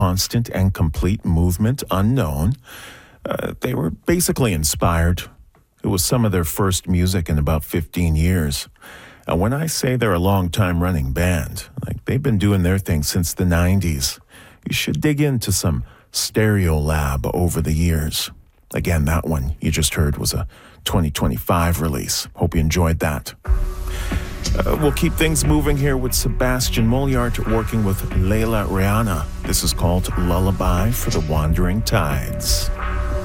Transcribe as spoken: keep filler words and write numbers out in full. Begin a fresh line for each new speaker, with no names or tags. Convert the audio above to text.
constant and complete movement unknown. Uh, they were basically inspired. It was some of their first music in about fifteen years. And when I say they're a long-time running band, like they've been doing their thing since the nineties. You should dig into some Stereolab over the years. Again, that one you just heard was a twenty twenty-five release. Hope you enjoyed that. Uh, we'll keep things moving here with Sebastian Moliart working with Leila Rihanna. This is called Lullaby for the Wandering Tides.